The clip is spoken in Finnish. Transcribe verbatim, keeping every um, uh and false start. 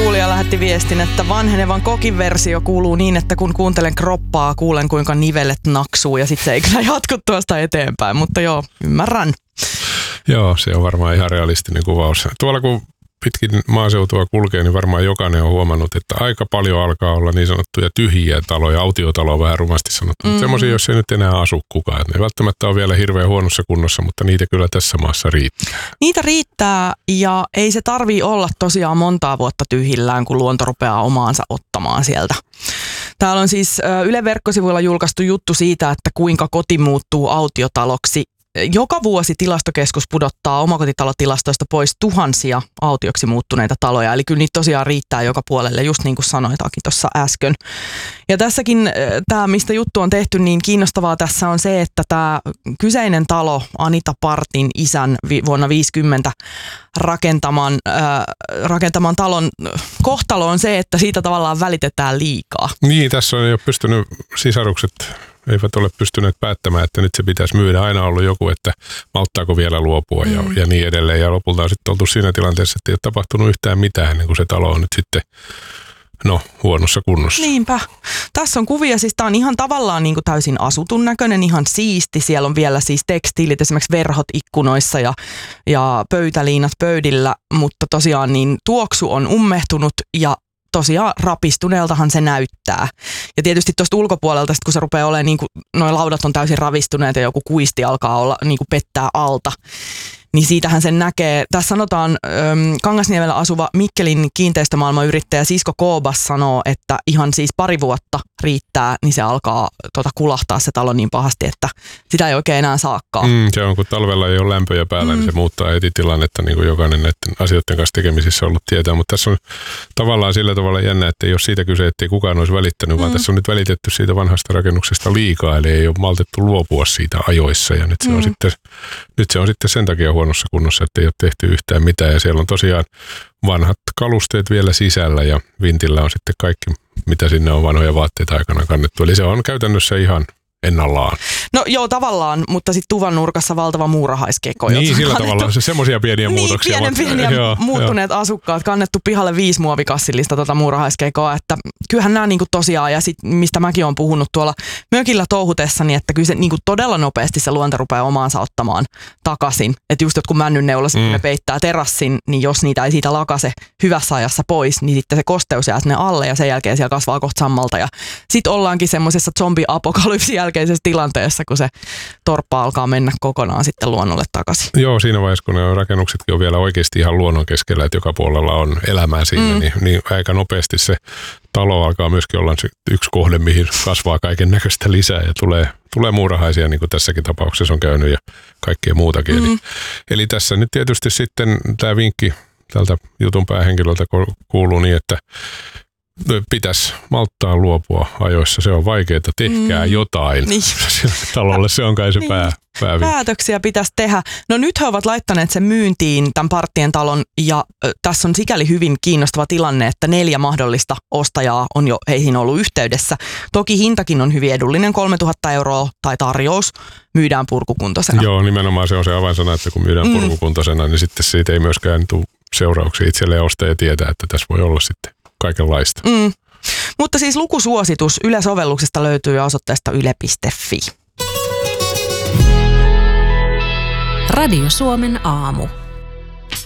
kuulija lähetti viestin, että vanhenevan kokin versio kuuluu niin, että kun kuuntelen kroppaa, kuulen kuinka nivelet naksuu ja sitten se ei kyllä jatku tuosta eteenpäin, mutta joo, ymmärrän. Joo, se on varmaan ihan realistinen kuvaus. Tuolla kun pitkin maaseutua kulkee, niin varmaan jokainen on huomannut, että aika paljon alkaa olla niin sanottuja tyhjiä taloja, autiotaloa vähän rumasti sanottu, mm. semmoisia, joissa ei nyt enää asu kukaan. Ne ei välttämättä ole vielä hirveän huonossa kunnossa, mutta niitä kyllä tässä maassa riittää. Niitä riittää ja ei se tarvii olla tosiaan montaa vuotta tyhjillään, kun luonto rupeaa omaansa ottamaan sieltä. Täällä on siis Yle verkkosivuilla julkaistu juttu siitä, että kuinka koti muuttuu autiotaloksi. Joka vuosi Tilastokeskus pudottaa omakotitalotilastoista pois tuhansia autioksi muuttuneita taloja. Eli kyllä niitä tosiaan riittää joka puolelle, just niin kuin sanoitaankin tuossa äsken. Ja tässäkin tämä, mistä juttu on tehty, niin kiinnostavaa tässä on se, että tämä kyseinen talo, Anita Partin isän vuonna viisikymmentä rakentaman, äh, rakentaman talon kohtalo on se, että siitä tavallaan välitetään liikaa. Niin, tässä on jo pystynyt sisarukset... eivät ole pystyneet päättämään, että nyt se pitäisi myydä. Aina on ollut joku, että malttaako vielä luopua ja, mm. ja niin edelleen. Ja lopulta on sitten oltu siinä tilanteessa, että ei ole tapahtunut yhtään mitään, niin kuin se talo on nyt sitten no, huonossa kunnossa. Niinpä. Tässä on kuvia, siis tämä on ihan tavallaan niin kuin täysin asutun näköinen, ihan siisti. Siellä on vielä siis tekstiilit, esimerkiksi verhot ikkunoissa ja, ja pöytäliinat pöydillä, mutta tosiaan niin tuoksu on ummehtunut ja tosiaan rapistuneeltahan se näyttää. Ja tietysti tuosta ulkopuolelta, sit kun se rupeaa olemaan, niin kuin noi laudat on täysin ravistuneet ja joku kuisti alkaa olla niin kuin pettää alta, niin siitähän sen näkee. Tässä sanotaan, äm, Kangasniemellä asuva Mikkelin kiinteistömaailman yrittäjä Sisko Koobas sanoo, että ihan siis pari vuotta riittää, niin se alkaa tota, kulahtaa se talo niin pahasti, että sitä ei oikein enää saakaan. Mm, se on, kun talvella ei ole lämpöjä päällä, mm. niin se muuttaa heti tilannetta, niin kuin jokainen näiden asioiden kanssa tekemisissä ollut tietää. Mutta tässä on tavallaan sillä tavalla jännä, että ei ole siitä kyse, ettei kukaan olisi välittänyt, mm. vaan tässä on nyt välitetty siitä vanhasta rakennuksesta liikaa, eli ei ole maltettu luopua siitä ajoissa. Ja nyt se, mm. on, sitten, nyt se on sitten sen takia huonossa kunnossa, että ei ole tehty yhtään mitään. Ja siellä on tosiaan vanhat kalusteet vielä sisällä ja vintillä on sitten kaikki, mitä sinne on vanhoja vaatteita aikana kannettu. Eli se on käytännössä ihan ennallaan. No joo, tavallaan, mutta sitten tuvan nurkassa valtava muurahaiskeko. Niin, sillä kannettu, tavalla. Se semmoisia pieniä niin, muutoksia. Niin, pienen pieniä joo, muuttuneet joo. asukkaat. Kannettu pihalle viisi muovikassillista tota muurahaiskekoa. Että kyllähän nämä niinku tosiaan, ja sit, mistä mäkin olen puhunut tuolla mökillä touhutessani, että kyllä se niinku todella nopeasti se luonto rupeaa omaansa ottamaan takaisin. Että just jotkut männynneulaset, mm. kun ne peittää terassin, niin jos niitä ei siitä lakase hyvässä ajassa pois, niin sitten se kosteus jää sinne alle ja sen jälkeen siellä kasvaa kohta sammalta. Ja sitten ollaankin semmoisessa zombi-apokalypsin jälkeisessä tilanteessa, kun se torppa alkaa mennä kokonaan sitten luonnolle takaisin. Joo, siinä vaiheessa, kun ne rakennuksetkin on vielä oikeasti ihan luonnon keskellä, että joka puolella on elämää siinä, mm. niin, niin aika nopeasti se talo alkaa myöskin olla yksi kohde, mihin kasvaa kaiken näköistä lisää ja tulee, tulee muurahaisia, niin kuin tässäkin tapauksessa on käynyt ja kaikkea muutakin. Mm. Eli, eli tässä nyt tietysti sitten tämä vinkki tältä jutun päähenkilöltä kuuluu niin, että pitäisi malttaa luopua ajoissa. Se on vaikeaa, tehkää mm. jotain. Niin. Talolle se on kai se niin. pää, päävinkki. Päätöksiä pitäisi tehdä. No nyt he ovat laittaneet sen myyntiin, tämän Parttien talon, ja ö, tässä on sikäli hyvin kiinnostava tilanne, että neljä mahdollista ostajaa on jo heihin ollut yhteydessä. Toki hintakin on hyvin edullinen, kolmetuhatta euroa tai tarjous, myydään purkukuntoisena. Joo, nimenomaan se on se avainsana, että kun myydään mm. purkukuntoisena, niin sitten siitä ei myöskään tule seurauksia itselleen ostaja tietää, että tässä voi olla sitten kaikenlaista. Mm. Mutta siis lukusuositus Yle-sovelluksesta löytyy osoitteesta yle piste fi. Radio Suomen aamu.